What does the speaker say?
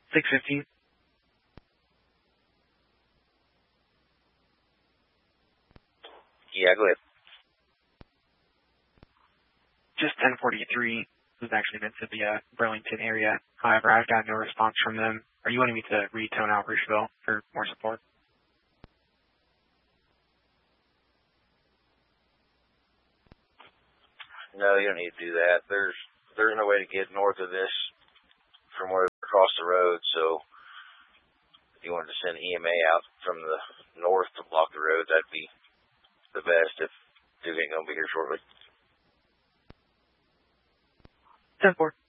615. Yeah, go ahead. Just 1043 was actually meant to be a Burlington area. However, I've got no response from them. Are you wanting me to retone out Rushville for more support? No, you don't need to do that. There's no way to get north of this from where across the road, so if you wanted to send EMA out from the north to block the road, that'd be the best if Duke ain't going to be here shortly. 10-4.